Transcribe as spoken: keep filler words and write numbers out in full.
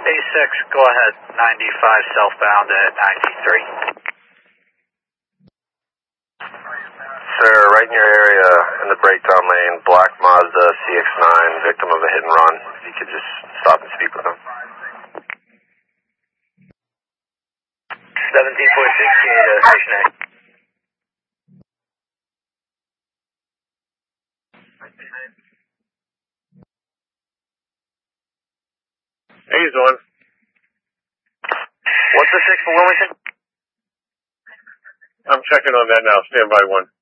A six, go ahead, ninety-five southbound at ninety-three. Sir, right in your area, in the breakdown lane, black Mazda C X nine, victim of a hit and run. If you could just stop and speak with him. seventeen point six K to station A. Hey, he's on. What's the six for Wilmington? I'm checking on that now. Stand by one.